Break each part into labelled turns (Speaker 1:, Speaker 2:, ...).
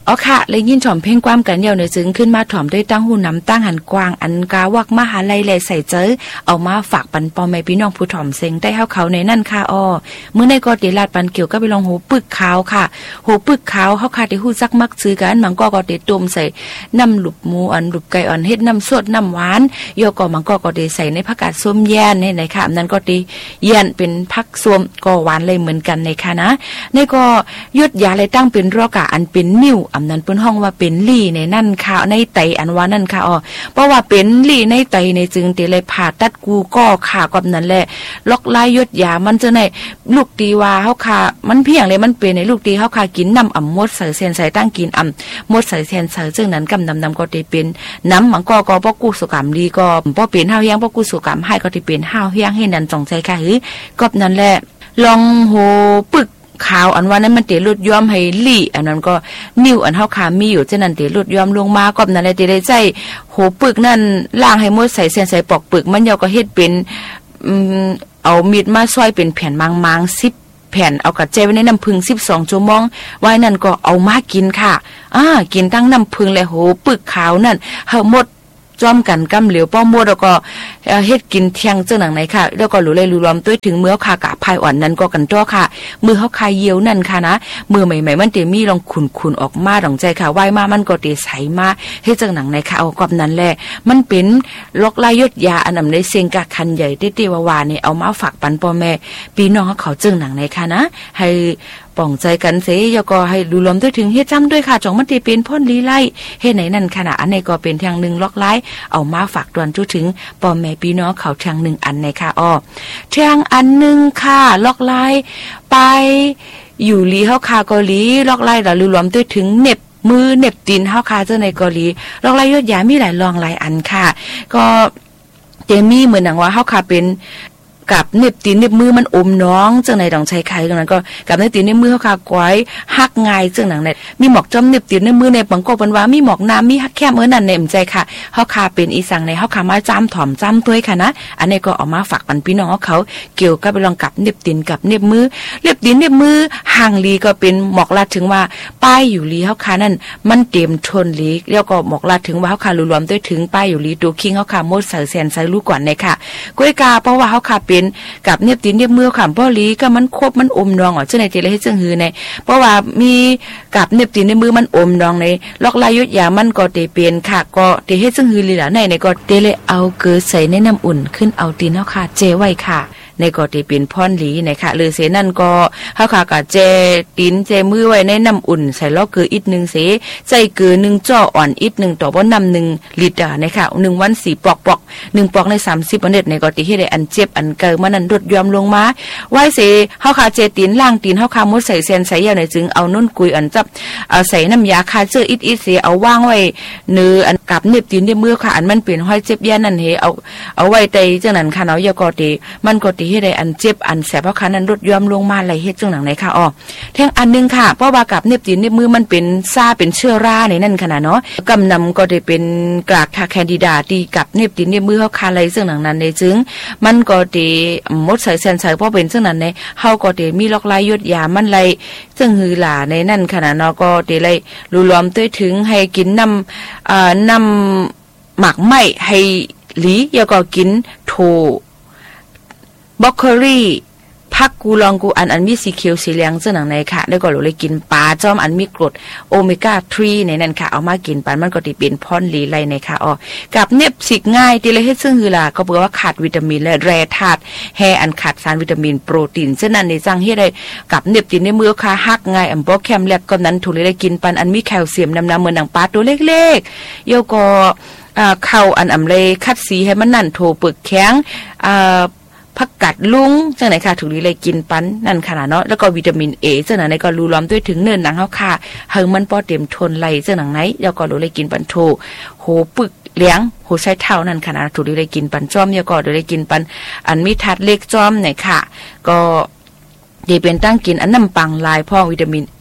Speaker 1: อ๋อค่ะเลยยินถ่อมเพ่งความกันเดียวในจึงขึ้นมาถ่อมด้วยตั้งหูน้ำตั้งหันกวางอันกาวักมหาลัยเลยใส่เจอเอามาฝากปันปอแม่พี่น้องผู้ถ่อมเซ็งได้เฮาเขาในนั่นค่ะอ้อเมื่อในกอติลาดปันเกี่ยวก็ไปลองหูปึกขาวค่ะหูปึกขาวเฮาค่ะที่ฮู้จักมักซื้อกันมันก็ติตุ่มใส่น้ำหลุบหมูอันหลุบไก่อ่อนเฮ็ดน้ำสดน้ำหวานโยก็มันก็ติใส่ในผักกาดส้มแย่นในค่ะนั้นก็ติแย่นเป็นผักส้มก็หวานเลยเหมือนกันในค่ะนะในก็ยุดยาเลยตั้งเป็นรอกะอันเป็นนิ่วอำนั้นเปิ้นห้องว่าเป็นลี่ในนั่นค่ะในไตอันว่านั่นค่ะอ๋อเพราะว่าเป็นลี่ในไตในจึงติเลยผ่าตัดกูก็ค่ะกับนั้นแหละล็อกลายยุดยามันจะในลูกตีว่าเฮาค่ะมันเพียงเลยมันเป็นในลูกตีเฮาค่ะกินน้ำอ่ำมดใส่เส้นใส่ตั้งกินอ่ำมดใส่เส้นใส่ซึ่งนั้นกำนำก็ติเป็นน้ำมันก็บ่กูสุกรรมดีก็บ่เป็นห้าวเฮียงบ่กูสุกรรมให้ก็ติเป็นห้าวเฮียงให้นั่นจงใจค่ะหือกับนั้นแหละลองโหปึกขาวอันว่านั้นมันเตะลดย้อมให้ลี่อันนั้นก็นิ้วอันเฮาขามีอยู่ฉะนั้นเตะลดย้อมลงมาก็นั้นเลยเตะได้ใจโหปึกนั่นล้างให้หมดใส่เส้นใส่ปอกปึกมันยาวก็เฮ็ดเป็นเอามีดมาซอยเป็นแผ่นมางๆ10แผ่นเอากระเจไว้ในน้ำผึ้ง12ชั่วโมงไว้นั่นก็เอามากินค่ะกินทั้งน้ำผึ้งและโหปึกขาวนั่นเฮาหมดจอมกันกำเหลียวป้อมดแล้วก็เฮ็ดกินเที่ยงเจ้าหนังไหนค่ะแล้วก็รู้เลยรู้รวมด้วยถึงเมื่อค่ะกะภายอ่อนนั้นก็กันตัวค่ะมือเฮาคายเยียวนั่นค่ะนะมือใหม่ๆมันเตมีลองขุนๆออกมาดองใจค่ะว่ายมามันก็เตใสมาเฮ็ดจังหนังไหนค่ะเอากับนั้นแหละมันเป็นลอกลายยดยาอันนำในเสียงกะคันใหญ่เต้ๆว่าๆนี่เอามาฝากปันพ่อแม่พี่น้องเขาจังหนังไหนค่ะนะให้ป่องใจกันเสยก็ให้ดูลมด้วยถึงเฮ็ดจำด้วยค่ะจองมันเป็นพ่นลีไล่เฮ็ดไหนนั่นขนาดอันในก็เป็นทางหนึ่งล็อกไล่เอามาฝากตวนจุถึงป่อแม่พี่น้องเขาทางหนึ่งอันในค่ะอ้อทางอันหนึ่งค่ะล็อกไล่ไปอยู่ลีเฮาคาเกาหลีล็อกไล่แล้วดูลมด้วยถึงเน็บมือเน็บตีนเฮาคาเจ้าในเกาหลีล็อกไล่ยอดยามีหลายรองหลายอันค่ะก็เตมี่เหมือนหนังว่าเฮาคาเป็นกับเน็บตีนเน็บมือมันอมน้องจังไหนดองใช้ไข่ตรงนั้นก็กับเน็บตีนเน็บมือเฮาค่ะก้อยฮักง่ายจังหนังเนี่ยมีหมอกจอมเน็บตีนเน็บมือในบังก็เปิ้นว่ามีหมอกน้ำมีฮักแคมนั่นเน็มใจค่ะเฮาค่ะเป็นอีสังในเฮาค่ะมาจ้ำถ่อมจ้ำตัวค่ะนะอันนี้ก็เอามาฝากปันพี่น้องเขาเกี่ยวกับลองกับเน็บตีนกับเน็บมือเน็บตีนเน็บมือห่างลีก็เป็นหมอกลาดถึงว่าป้ายอยู่ลีเฮาค่ะนั่นมันเต็มทนลีแล้วก็หมอกลาดถึงว่าเฮาค่ะรวมๆด้วยถึงป้ายอยู่ลีตัวคิงเฮาค่ะหมดใส่แสนใส่ลูกก่อนในค่ะก้อยกาเพราะว่าเฮาค่ะเป็นกับเน็บตีนเน็บมือค่ะบ่ลีก็มันครบมันอมนองจังไหนเจเลยเฮ็ดจังหือในเพราะว่ามีกับเน็บตีนเน็บมือมันอมนองในล็อกลายยุดยามันก็เตเป็นค่ะก็เตเฮ็ดจังหือลีล่ะในก็เตเลยเอาเกลือใส่ในน้ำอุ่นขึ้นเอาตีนเฮาค่ะเจไว้ค่ะในก็ที่เป็นพ่อนหลีนะคะหรือเสนั่นก็เฮาค่ะก็เจตีนเจมือไว้ในน้ำอุ่นใส่ล้อเกลืออีก1เสใส่เกลือ1จ้ออ่อนอีก1ต่อบ่น้ำ1ลิตรนะคะ1วัน4ปอก1ปอกใน30อันเด็ดในก็ที่เฮ็ดได้อันเจ็บอันเกิดมันนั้นลดยอมลงมาไว้เสเฮาค่ะเจตีนล่างตีนเฮาค่ะมดใส่เส้นใส่ยาในจึงเอานุ่นกุยอันจับใส่น้ำยาฆ่าเชื้ออีกเสเอาวางไว้เนื้ออันกับเน็บตีนในมือค่ะอันมันเป็นห้อยเจ็บยานั่นเฮเอาไว้ใต้จังนั้นค่ะเนาะยาก็ติมันก็ที่เฮ็ดได้อันเจ็บอันแสบเพราะคันนั้นลดยอมลงมาไหลเฮ็ดจังหนังไหนค่ะอ๋อแท่งอันนึงค่ะเพราะว่ากับเน็บตีนเน็บมือมันเป็นซ่าเป็นเชื้อราในนั่นขนาดเนาะกำนำก็ได้เป็นกากแคนดิดาตีกับเน็บตีนเน็บมือเฮาคาไหลจังหนังนั้นในจึงมันก็ได้มดใส่เส้นใส่เพราะเป็นจังนั้นในเฮาก็ได้มีล็อกลายยดยามันไหลจังหือหลาในนั่นขนาดเนาะก็ได้ไหลรวมด้วยถึงให้กินน้ำหมักไหม้ให้หลีแล้วก็กินโถบล็อกโคลี่ผักกูลองกูอันมีสีเขียวสีเหลืองจังหนังในค่ะแล้วก็เลยกินปลาจอมอันมีกรดโอเมก้า3ในนั้นค่ะเอามากินปันมันก็ติเป็นพ่อนหลีไรในค่ะอ๋อกับเน็บสิกง่ายติเลยเฮ็ดซึ่งคือล่ะก็บอกว่าขาดวิตามินและแร่ธาตุแฮอันขาดสารวิตามินโปรตีนฉะนั้นในจังเฮ็ดได้กับเน็บตินในมือค่ะฮักง่ายอันบ่แคมแลกก็นั้นถูกเลยได้กินปันอันมีแคลเซียมน้ำเหมือนหนังปลาตัวเล็กๆโยก็เข้าอันอำเลยคัดสีให้มันนั่นโถปึกแข็งผักกัดลุงจังไหนค่ะถูกดีเลยกินปันนั่นขนาดเนาะแล้วก็วิตามินเอจังไหนก็รู้ล้อมด้วยถึงเนินหนังเฮาค่ะเฮงมันป้อเต็มทนไหลจังหนังไหนแล้วก็รู้เลยกินปันโถโหปึกเลี้ยงโหใช้เท่านั่นขนาดถูกดีเลยกินปันจ้อมแล้วก็ได้กินปันอันมีทัดเล็กจ้อมไหนค่ะก็ดีเป็นตั้งกินอันน้ำปังลายพ่อวิตามิน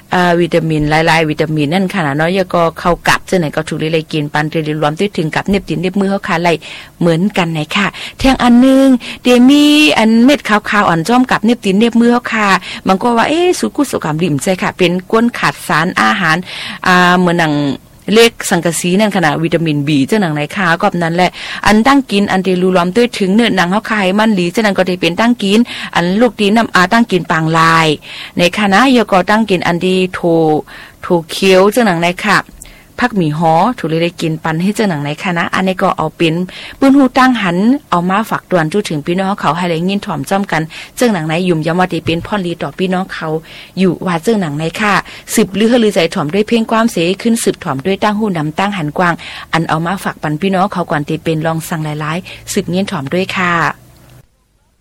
Speaker 1: วิตามินหลายๆวิตามินนั่นค่ะเนาะยาก็เข้ากับจังไหนก็ถูกเลยกินปันเตรวมด้วยถึงกับเน็บตีนเน็บมือเฮาค่ะไหลเหมือนกันไหนค่ะแทงอันนึงเดมีอันเม็ดขาวๆอ่อนจ้อมกับเน็บตีนเน็บมือเฮาค่ะมันก็ว่าสุกุสุกามดิ่มใจค่ะเป็นก้นขาดสารอาหารเหมือนหนังเล็กสังกะสีนั่นขนาดวิตามินบีเจ้าหนังไหนค่ะก็นั้นแหละอันตั้งกินอันเดลูลอมด้วยถึงเนื้อหนังเฮาคายมันหลีเจ้านั้นก็ได้เป็นตั้งกินอันลูกดีน้ำตั้งกินปางลายในคณะยก็ตั้งกินอันดีโถเคี้ยวเจ้าหนังไหนค่ะพักหมี่ฮ้อถูกเลยได้กินปันให้เจ้าหนังไหนค่ะนะอันนี้ก็เอาเป็นปืนหูตั้งหันเอามาฝากตวนจู้ถึงพี่น้องเขาให้ได้ยินถ่อมจ้อมกันเจ้าหนังไหนยุ่มยามว่าได้เป็นพ่อลีต่อพี่น้องเขาอยู่ว่าเจ้าหนังไหนค่ะสืบลือใจถ่อมด้วยเพ่งความเสขึ้นสืบถ่อมด้วยตั้งหูนำตั้งหันกว้างอันเอามาฝากปันพี่น้องเขาก่อนที่เป็นลองสั่งหลายๆสืบเงียนถ่อมด้วยค่ะ